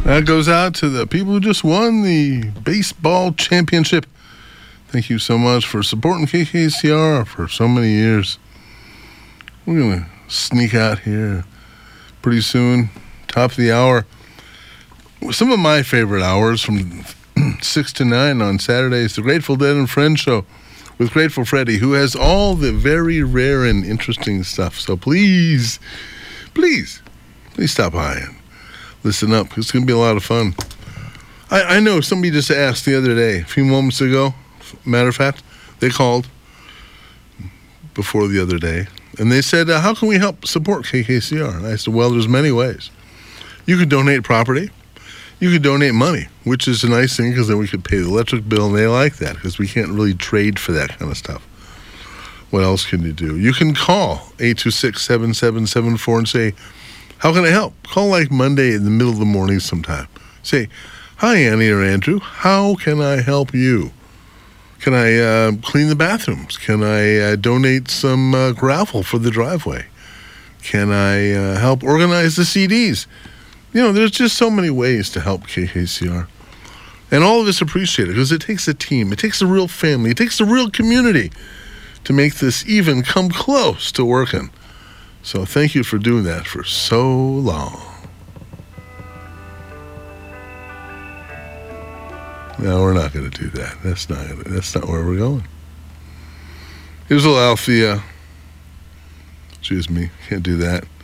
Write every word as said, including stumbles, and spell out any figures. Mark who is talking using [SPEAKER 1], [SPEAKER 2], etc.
[SPEAKER 1] That goes out to the people who just won the baseball championship. Thank you so much for supporting K K C R for so many years. We're going to sneak out here pretty soon, top of the hour. Some of my favorite hours from six to nine on Saturdays, the Grateful Dead and Friends show with Grateful Freddy, who has all the very rare and interesting stuff. So please, please, please stop by and listen up. It's going to be a lot of fun. I, I know somebody just asked the other day, a few moments ago, matter of fact, they called before the other day, and they said, uh, how can we help support K K C R? And I said, well, there's many ways. You could donate property. You could donate money, which is a nice thing because then we could pay the electric bill, and they like that because we can't really trade for that kind of stuff. What else can you do? You can call eight two six, seven seven seven four and say, how can I help? Call like Monday in the middle of the morning sometime. Say, hi, Annie or Andrew. How can I help you? Can I uh, clean the bathrooms? Can I uh, donate some uh, gravel for the driveway? Can I uh, help organize the C Ds? You know, there's just so many ways to help K K C R. And all of us appreciate it because it takes a team. It takes a real family. It takes a real community to make this even come close to working. So thank you for doing that for so long. No, we're not going to do that. That's not gonna, that's not where we're going. Here's a little Althea. Excuse me, can't do that.